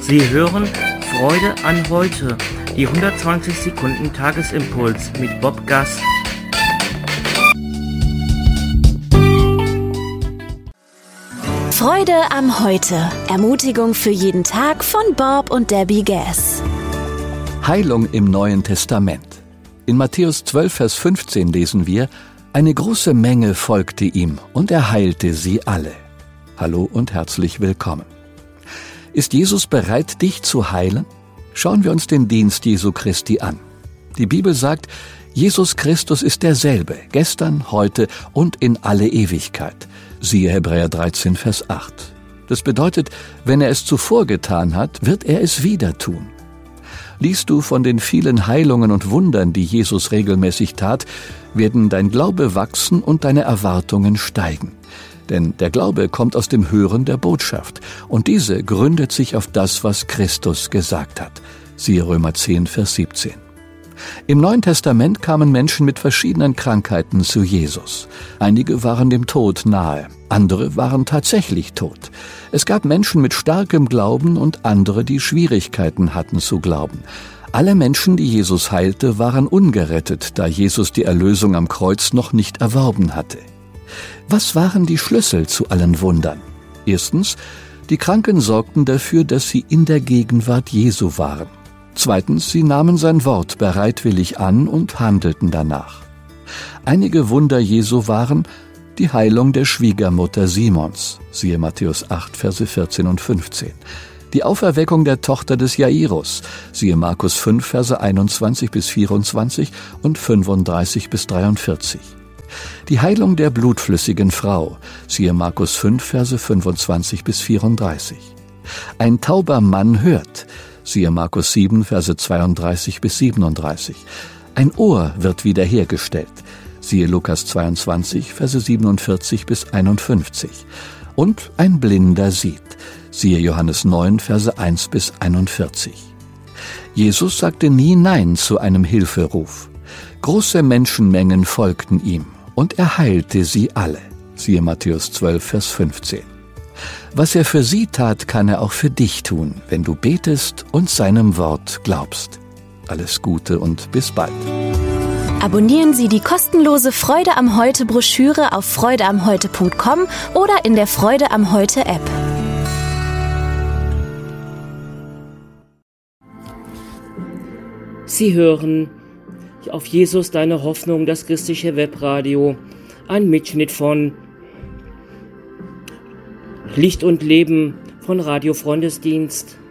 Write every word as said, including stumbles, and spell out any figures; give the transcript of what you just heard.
Sie hören Freude an heute, die hundertzwanzig Sekunden Tagesimpuls mit Bob Gast. Freude am Heute. Ermutigung für jeden Tag von Bob und Debbie Gass. Heilung im Neuen Testament. In Matthäus zwölf, Vers fünfzehn lesen wir: Eine große Menge folgte ihm, und er heilte sie alle. Hallo und herzlich willkommen. Ist Jesus bereit, dich zu heilen? Schauen wir uns den Dienst Jesu Christi an. Die Bibel sagt, Jesus Christus ist derselbe, gestern, heute und in alle Ewigkeit. Siehe Hebräer dreizehn, Vers acht. Das bedeutet, wenn er es zuvor getan hat, wird er es wieder tun. Liest du von den vielen Heilungen und Wundern, die Jesus regelmäßig tat, werden dein Glaube wachsen und deine Erwartungen steigen. Denn der Glaube kommt aus dem Hören der Botschaft, und diese gründet sich auf das, was Christus gesagt hat. Siehe Römer zehn, Vers siebzehn. Im Neuen Testament kamen Menschen mit verschiedenen Krankheiten zu Jesus. Einige waren dem Tod nahe, andere waren tatsächlich tot. Es gab Menschen mit starkem Glauben und andere, die Schwierigkeiten hatten zu glauben. Alle Menschen, die Jesus heilte, waren ungerettet, da Jesus die Erlösung am Kreuz noch nicht erworben hatte. Was waren die Schlüssel zu allen Wundern? Erstens, die Kranken sorgten dafür, dass sie in der Gegenwart Jesu waren. Zweitens, sie nahmen sein Wort bereitwillig an und handelten danach. Einige Wunder Jesu waren die Heilung der Schwiegermutter Simons, siehe Matthäus acht, Verse vierzehn und fünfzehn. Die Auferweckung der Tochter des Jairus, siehe Markus fünf, Verse einundzwanzig bis vierundzwanzig und fünfunddreißig bis dreiundvierzig. Die Heilung der blutflüssigen Frau, siehe Markus fünf, Verse fünfundzwanzig bis vierunddreißig. Ein tauber Mann hört, siehe Markus sieben, Verse zweiunddreißig bis siebenunddreißig. Ein Ohr wird wiederhergestellt, siehe Lukas zweiundzwanzig, Verse siebenundvierzig bis einundfünfzig. Und ein Blinder sieht, siehe Johannes neun, Verse eins bis einundvierzig. Jesus sagte nie Nein zu einem Hilferuf. Große Menschenmengen folgten ihm, und er heilte sie alle, siehe Matthäus zwölf, Vers fünfzehn. Was er für sie tat, kann er auch für dich tun, wenn du betest und seinem Wort glaubst. Alles Gute und bis bald. Abonnieren Sie die kostenlose Freude am Heute Broschüre auf freude am heute punkt com oder in der Freude am Heute App. Sie hören auf Jesus deine Hoffnung, das christliche Webradio, ein Mitschnitt von Licht und Leben von Radio Freundesdienst.